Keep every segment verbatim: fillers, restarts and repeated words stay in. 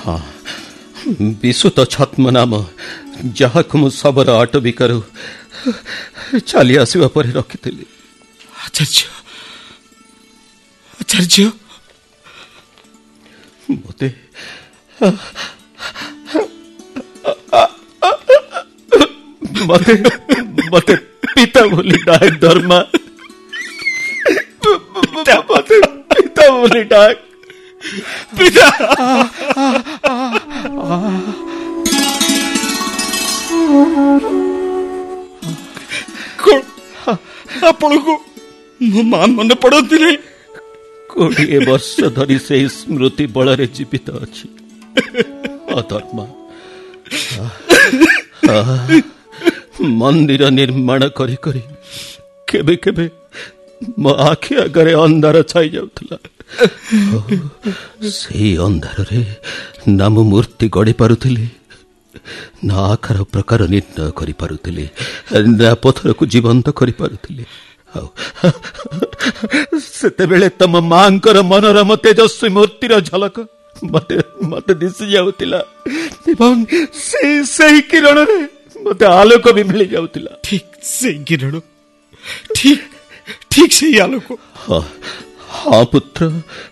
हाँ विशुद्ध छद्म नाम जहाक मु सबର ଆଟବିକାରୁ ଚାଲି ଆସିବା ପରେ ରଖିଥିଲି। ଆଚାର୍ଯ୍ୟ ଆଚାର୍ଯ୍ୟ ମୋତେ ମୋତେ ମୋତେ ପିତା ବୋଲି ଡାକ ଧର୍ମା, ମୋତେ ପିତା ବୋଲି ଡାକ ପିତା। ଆପଣଙ୍କୁ ମୋ ମା ମନେ ପଡନ୍ତି ନାହିଁ? କୋଡ଼ିଏ ବର୍ଷ ଧରି ସେହି ସ୍ମୃତି ବଳରେ ଜୀବିତ ଅଛି। ଅଧର୍ମା ମନ୍ଦିର ନିର୍ମାଣ କରି କରି କେବେ କେବେ ମୋ ଆଖି ଆଗରେ ଅନ୍ଧାର ଛାଇ ଯାଉଥିଲା। ସେଇ ଅନ୍ଧାରରେ ନା ମୁଁ ମୂର୍ତ୍ତି ଗଢ଼ି ପାରୁଥିଲି, ନା ଆକାର ପ୍ରକାର ନିର୍ଣ୍ଣୟ କରିପାରୁଥିଲି, ନା ପଥରକୁ ଜୀବନ୍ତ କରିପାରୁଥିଲି। ଆଉ ସେତେବେଳେ ତମ ମାଙ୍କର ମନୋରମ ତେଜସ୍ୱୀ ମୂର୍ତ୍ତିର ଝଲକ ମତେ ମତେ ଦିଶି ଯାଉଥିଲା ଏବଂ ସେଇ ସେଇ କିରଣରେ ମତେ ଆଲୋକ ବି ମିଳି ଯାଉଥିଲା। ଠିକ ସେଇ କିରଣ, ଠିକ ଠିକ ସେଇ ଆଲୋକ। ହଁ ପୁତ୍ର,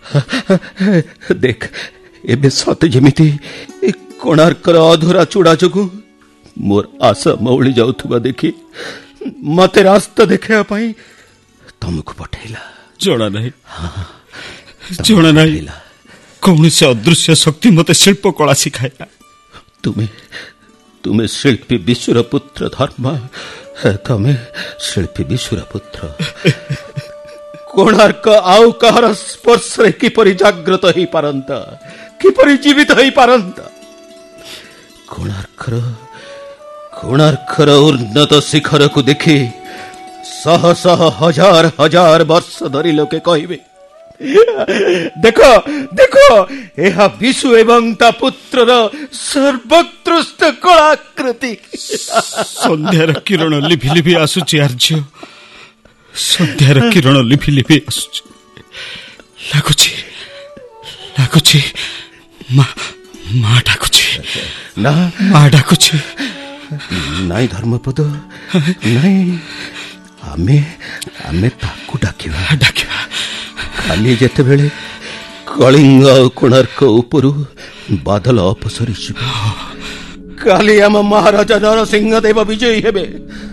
ଦେଖ ଏବେ ସତେ ଯେମିତି କୋଣାର୍କର ଅଧୁରା ଚୂଡ଼ା ଯୋଗୁଁ ମୋର ଆଶା ମଉଳି ଯାଉଥିବା ଦେଖି ମତେ ରାସ୍ତା ଦେଖାଇବା ପାଇଁ ତମକୁ ପଠେଇଲା। ଜଣା ନାହିଁ ଜଣା ନାହିଁ କୌଣସି ଅଦୃଶ୍ୟ ଶକ୍ତି ମତେ ଶିଳ୍ପ କଳା ଶିଖାଇଲା। ତୁମେ ତୁମେ ଶିଳ୍ପୀ ବିଶୁର ପୁତ୍ର ଧର୍ମା, ତମେ ଶିଳ୍ପୀ ବିଶୁର ପୁତ୍ର। କୋଣାର୍କ ଆଉ କାହାର ସ୍ପର୍ଶରେ କିପରି ଜାଗ୍ରତ ହେଇପାରନ୍ତା, କିପରି ଜୀବିତ ହେଇପାରନ୍ତା। କୋଣାର୍କର କୋଣାର୍କର ଉନ୍ନତ ଶିଖରକୁ ଦେଖି ଶହ ଶହ ହଜାର ହଜାର ବର୍ଷ ଧରି ଲୋକେ କହିବେ, ଦେଖ ଦେଖ ଏହା ବିଶୁ ଏବଂ ତା ପୁତ୍ରର ସର୍ବୋତ୍କୃଷ୍ଟ କଳାକୃତି। ସନ୍ଧ୍ୟାର କିରଣ ଲିଭି ଲିଭି ଆସୁଛି ଆର୍ଯ୍ୟ, ସନ୍ଧ୍ୟାର କିରଣ ଲିଭି ଲିଭି ଆସୁଛି। ଲାଗୁଛି ଲାଗୁଛି ମା ମା ଡାକୁଛି, ନା ମା ଡାକୁଛି। ନାଇଁ ଧର୍ମପଦ, ନାଇଁ, ଆମେ ଆମେ ତାକୁ ଡାକିବା ଡାକିବା କାଲି ଯେତେବେଳେ କଳିଙ୍ଗ ଆଉ କୋଣାର୍କ ଉପରୁ ବାଦଲ ଅପସରିଯିବ, କାଲି ଆମ ମହାରାଜା ନରସିଂହ ଦେବ ବିଜୟୀ ହେବେ।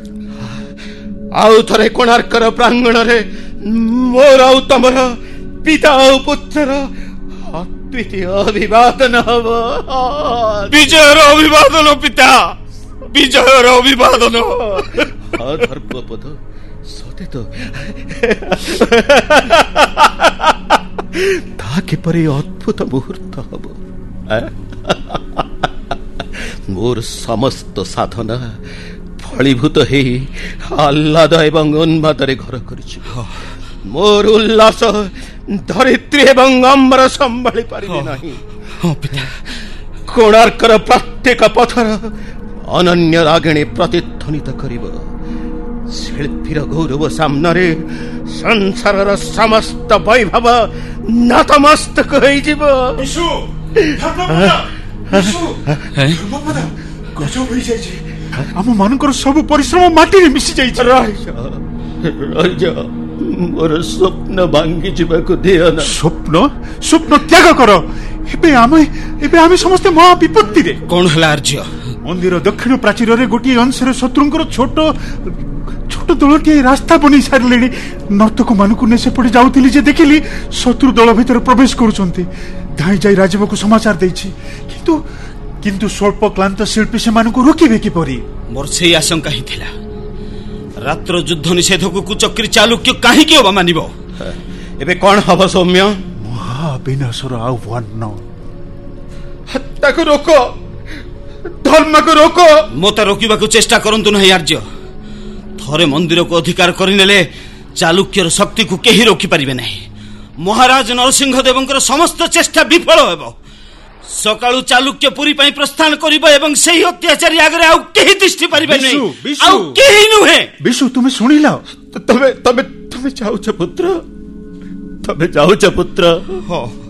ଆଉ ଥରେ କୋଣାର୍କର ପ୍ରାଙ୍ଗଣରେ ମୋର ଆଉ ତମର ପିତା ଆଉ ପୁତ୍ରର ଅଦ୍ୱିତୀୟ ଅଭିବାଦନ ହବ। ବିଜୟର ଅଭିବାଦନ ପିତା, ବିଜୟର ଅଭିବାଦନ। ଧର୍ମପଦ ସତେ ତ ତା କିପରି ଅଦ୍ଭୁତ ମୁହୂର୍ତ୍ତ ହବ। ମୋର ସମସ୍ତ ସାଧନା ଫଳୀଭୂତ ହେଇ ଆହ୍ଲାଦ ଏବଂ ଉନ୍ମାଦରେ ଘର କରିଛି। ମୋର ଉଲ୍ଲାସ ଧରିତ୍ରୀ ଏବଂ ଅମ୍ବର ସମ୍ଭାଳି ପାରିବେ ନାହିଁ। କୋଣାର୍କର ପ୍ରତ୍ୟେକ ପଥର ଅନନ୍ୟ ରାଗିଣୀ ପ୍ରତିଧ୍ୱନିତ କରିବ। ଶିଳ୍ପୀର ଗୌରବ ସାମ୍ନାରେ ସଂସାରର ସମସ୍ତ ବୈଭବ ନତମସ୍ତକ ହେଇଯିବ। ଗଜବ ହେଇଯାଇଛି, ଆମ ମାନଙ୍କର ସବୁ ପରିଶ୍ରମ ମାଟିରେ ମିଶି ଯାଇଛି। ମୋର ସ୍ୱପ୍ନ ଭାଙ୍ଗି ଯିବାକୁ ଦିଅ ନା। ସ୍ୱପ୍ନ ସ୍ୱପ୍ନ ତ୍ୟାଗ କର। ଏବେ ଆମେ ଏବେ ଆମେ ସମସ୍ତେ ମହା ବିପତ୍ତିରେ। କଣ ହେଲା ଆର୍ଯ୍ୟ? ମନ୍ଦିର ଦକ୍ଷିଣ ପ୍ରାଚୀରରେ ଗୋଟିଏ ଅଂଶରେ ଶତ୍ରୁଙ୍କର ଛୋଟ ଛୋଟ ଦଳଟିଏ ରାସ୍ତା ବନେଇ ସାରିଲେଣି। ନର୍ତ୍ତକ ମାନଙ୍କୁ ନେଇ ସେପଟେ ଯାଉଥିଲି ଯେ ଦେଖିଲି ଶତ୍ରୁ ଦଳ ଭିତରେ ପ୍ରବେଶ କରୁଛନ୍ତି। ଧାଇଁ ଯାଇ ରାଜୀବକୁ ସମାଚାର ଦେଇଛି, କିନ୍ତୁ କିନ୍ତୁ ସ୍ୱଳ୍ପ କ୍ଳାନ୍ତ ଶିଳ୍ପୀ ସେମାନଙ୍କୁ ରୋକିବେ କିପରି? ମୋର ସେଇ ଆଶଙ୍କା ହିଁ ଥିଲା। ରାତ୍ର ଯୁଦ୍ଧ ନିଷେଧକୁ କୁଚକ୍ରୀ ଚାଲୁକ୍ୟ କାହିଁକି ଅବା ମାନିବ? ଏବେ କଣ ହବ ସୌମ୍ୟ? ମହାବିନାଶର ଆହ୍ୱାନ। ତାକୁ ରୋକ, ଧର୍ମକୁ ରୋକ। ମୋତେ ରୋକିବାକୁ ଚେଷ୍ଟା କରନ୍ତୁ ନାହିଁ ଆର୍ଯ୍ୟ। ଥରେ ମନ୍ଦିରକୁ ଅଧିକାର କରିନେଲେ ଚାଲୁକ୍ୟର ଶକ୍ତିକୁ କେହି ରୋକିପାରିବେ ନାହିଁ। ମହାରାଜ ନରସିଂହ ଦେବଙ୍କର ସମସ୍ତ ଚେଷ୍ଟା ବିଫଳ ହେବ। ସକାଳୁ ଚାଲୁକ୍ୟ ପୁରୀ ପାଇଁ ପ୍ରସ୍ଥାନ କରିବ ଏବଂ ସେହି ଅତ୍ୟାଚାରୀ ଆଗରେ ଆଉ କେହି ତିଷ୍ଠି ପାରିବେ ନାହିଁ, ଆଉ କେହି ନୁହେଁ। ବିଶୁ, ତୁମେ ଶୁଣିଲ? ତମେ ତମେ ତମେ ଯାଉଛ ପୁତ୍ର, ତମେ ଯାଉଛ ପୁତ୍ର। ହଁ।